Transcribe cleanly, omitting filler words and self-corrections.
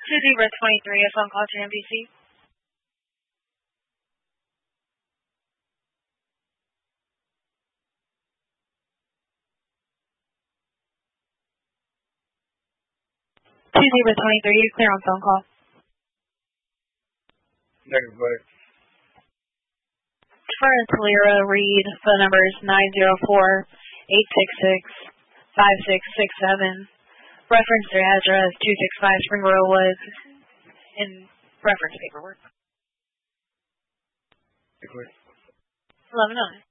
Zebra 23, a phone call to NBC. Zebra 23, you're clear on phone call. Negative, go ahead. For Calera Reed, phone number is 904-866-5667. Reference their address, 265 Spring Royal Woods, in reference paperwork. 11-9.